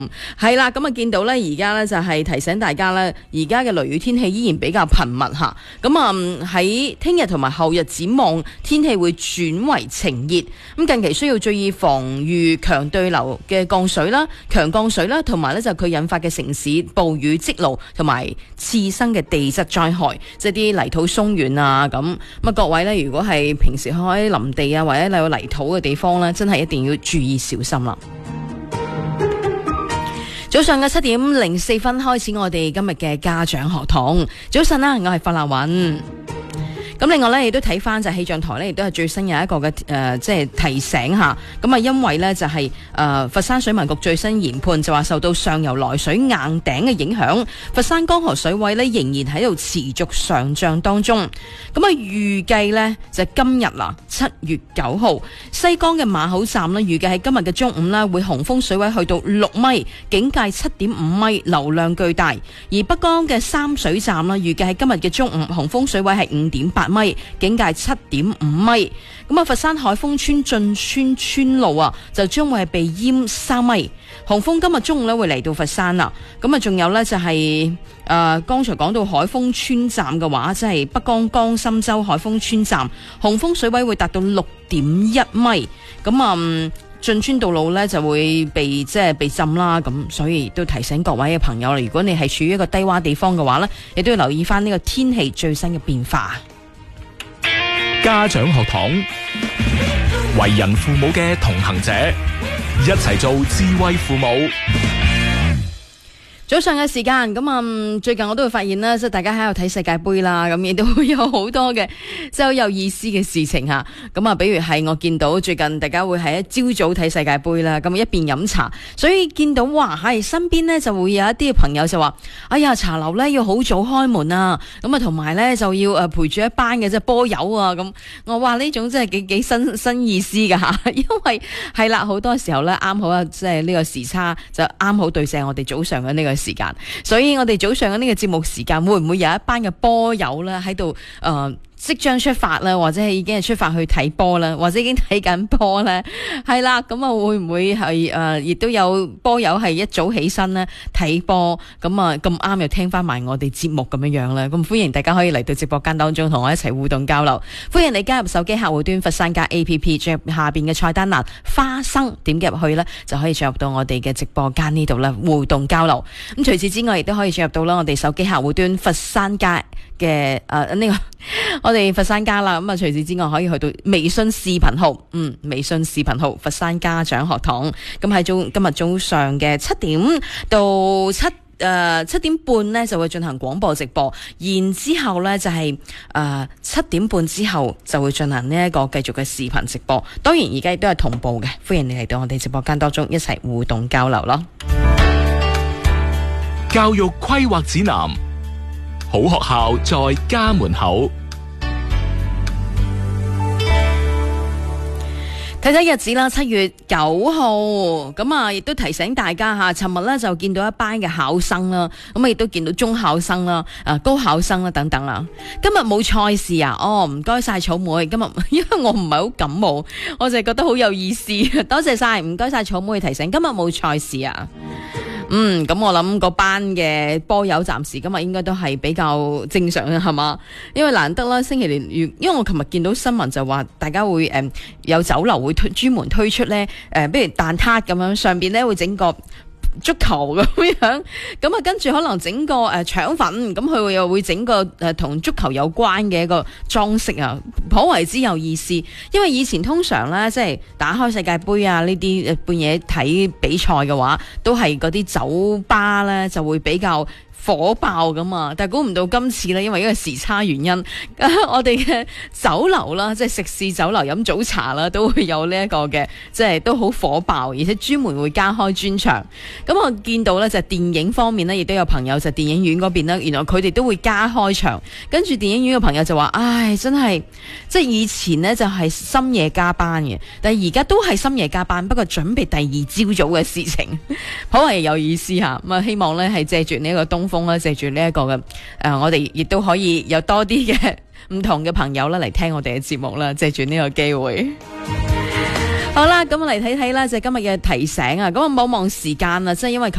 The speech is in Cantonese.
係啦，咁啊見到咧，而家咧就係提醒大家咧，而家嘅雷雨天氣依然比較頻密吓。咁啊喺聽日同埋後日展望，天氣會轉為晴熱。咁近期需要注意防禦強對流嘅降水啦、強降水啦，同埋咧就佢引發嘅城市暴雨積澇同埋次生嘅地質災害，即係啲泥土鬆軟啊咁。咁啊各位咧，如果係平時開林地啊或者有泥土嘅地方咧，真係一定要注意小心啦。早上嘅7:04開始，我哋今日嘅家長學堂。早晨啦，我係法蘭雲。咁另外咧，亦都睇翻就氣象台咧，亦都係最新有一個嘅即係提醒下。咁啊，因為咧就係佛山水文局最新研判就話受到上游來水硬頂嘅影響，佛山江河水位咧仍然喺度持續上漲當中。咁啊，預計咧就今日啦，7月9號，西江嘅馬口站咧預計喺今日嘅中午咧會洪峰水位去到6米，警戒7.5米，流量巨大。而北江嘅三水站咧預計喺今日嘅中午洪峰水位係5.8米，警戒7.5米。咁啊，佛山海豐村進村村路啊，就將會係被淹3米。洪峰今日中午咧會嚟到佛山啦。咁啊，仲有呢就係剛才講到海豐村站嘅話，即係北江江心洲海豐村站，洪峰水位會達到6.1米。咁啊，進村道路呢就會被浸啦。咁所以都提醒各位嘅朋友啦，如果你係處於一個低洼地方嘅話呢，亦都要留意翻呢個天氣最新嘅變化。 家長學堂，為人父母嘅同行者，一齊做智慧父母。 早上嘅時間，咁最近我都會發現啦，即係大家喺度睇世界盃啦，咁亦都會有好多嘅即係好有意思嘅事情吓。咁啊，比如係我見到最近大家會喺一朝早睇世界盃啦，咁一邊飲茶，所以見到哇，係身邊呢就會有一啲朋友就話：哎呀，茶樓呢要好早開門啊！咁啊，同埋呢就要陪住一班嘅即係波友啊！咁我話呢種真係幾新意思噶吓，因為係啦，好多時候呢啱好啊，即係呢個時差就啱好對正我哋早上嘅呢個時間，所以我哋早上嘅呢個節目時間會唔會有一班嘅波友咧喺度即將出發啦，或者係已經係出發去睇波啦，或者已經睇緊波咧，係啦，咁啊會唔會係亦都有波友係一早起身咧睇波，咁啊咁啱又聽翻埋我哋節目咁樣樣咧，咁歡迎大家可以嚟到直播間當中同我一齊互動交流，歡迎你加入手機客戶端佛山家 APP， 進入下邊嘅菜單欄花生，點入去咧就可以進入到我哋嘅直播間呢度咧互動交流。咁除此之外，亦都可以進入到啦我哋手機客戶端佛山家嘅呢個我哋佛山家啦，咁啊除此之外可以去到微信視頻號，微信視頻號佛山家長學堂，咁喺今日早上嘅7點到7點半呢就會進行廣播直播，然之後呢就係7點半之後就會進行呢一個繼續嘅視頻直播，當然而家亦都係同步嘅，歡迎你嚟到我哋直播間當中一齊互動交流咯。 教育規劃指南，好學校在家門口。 睇睇日子啦，7月9號，咁啊，亦都提醒大家吓，尋日咧就見到一班嘅考生啦，咁啊亦都見到中考生啦、高考生啦等等啦。今日冇賽事啊，唔該晒草莓，今日因為我唔係好感冒，我就係覺得好有意思，多謝晒，唔該晒草莓提醒，今日冇賽事啊。咁我諗嗰班嘅波友暫時今日應該都係比較正常嘅，係嘛？因為難得啦，星期年，因為我琴日見到新聞就話大家會有酒樓會專門推出咧比如蛋撻咁樣，上邊咧會整個足球咁樣，咁啊跟住可能整個腸粉，咁佢又會整個同足球有關嘅一個裝飾啊，頗為之有意思。因為以前通常咧，即係打開世界盃啊呢啲半夜睇比賽嘅話，都係嗰啲酒吧咧就會比較火爆㗎嘛，但係估唔到今次呢，因為呢個時差原因，我哋嘅酒樓啦，即係食肆酒樓飲早茶啦，都會有呢一個嘅，即係都好火爆，而且專門會加開專場。咁我見到呢，就係電影方面呢，亦都有朋友就電影院嗰邊呢，原來佢哋都會加開場。跟住電影院嘅朋友就話：唉，真係即係以前呢，就係深夜加班嘅，但係而家都係深夜加班，不過準備第二朝早嘅事情，頗為有意思嚇。咁啊，希望呢係借住呢一個東風啦，借住呢一個嘅我哋亦都可以有多啲嘅唔同嘅朋友啦嚟聽我哋嘅節目啦，借住呢個機會。 好啦，咁我嚟睇睇啦，就係今日嘅提醒啊。咁啊，冇望時間啊，即係因為